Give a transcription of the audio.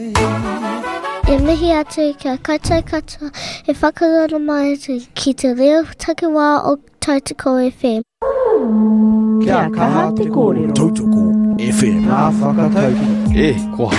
E mihi atu kia koutou katoa e whakarona mai atu ki te reo takiwā o Tautoko FM. Kia kaha te kōrero. Tautoko FM. Nā whakatauki. E, ko